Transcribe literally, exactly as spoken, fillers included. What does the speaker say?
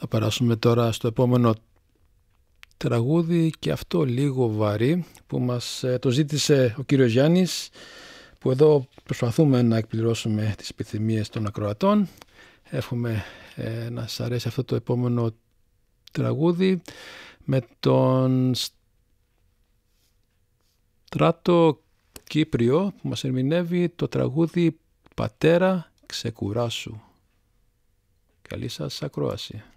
Θα περάσουμε τώρα στο επόμενο τραγούδι και αυτό λίγο βαρύ που μας το ζήτησε ο κύριος Γιάννης, που εδώ προσπαθούμε να εκπληρώσουμε τις επιθυμίες των ακροατών. Εύχομαι ε, να σας αρέσει αυτό το επόμενο τραγούδι με τον Στράτο Κύπριο που μας ερμηνεύει το τραγούδι «Πατέρα, ξεκουράσου». Καλή σας ακρόαση.